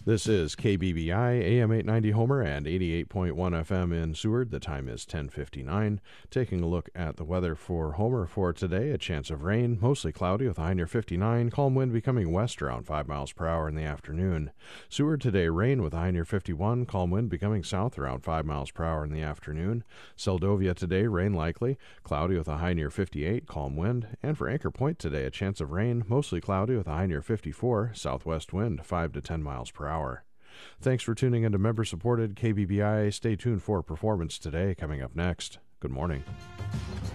This is KBBI AM 890 Homer and 88.1 FM in Seward. The time is 10:59. Taking a look at the weather for Homer for today, a chance of rain, mostly cloudy with a high near 59, calm wind becoming west around 5 miles per hour in the afternoon. Seward today, rain with a high near 51, calm wind becoming south around 5 miles per hour in the afternoon. Seldovia today, rain likely, cloudy with a high near 58, calm wind. And for Anchor Point today, a chance of rain, mostly cloudy with a high near 54, southwest wind 5 to 10 miles per hour. Thanks for tuning into member-supported KBBI. Stay tuned for Performance Today coming up next. Good morning.